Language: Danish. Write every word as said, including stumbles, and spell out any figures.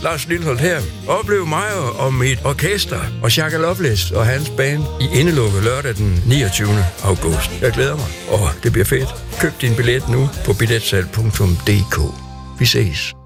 Lars Lilholt her. Oplev mig og mit orkester og Shaka Loveless og hans band i Indelukket lørdag den niogtyvende august. Jeg glæder mig, og det bliver fedt. Køb din billet nu på billetsalg punktum d k. Vi ses.